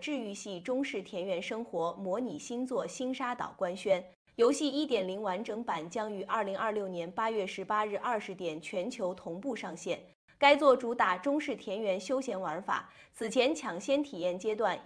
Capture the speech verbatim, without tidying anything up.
治愈系中式田园生活模拟新作《星沙岛》官宣，游戏 一点零 完整版将于二零二六年八月十八日二十点全球同步上线。该作主打中式田园休闲玩法，此前抢先体验阶段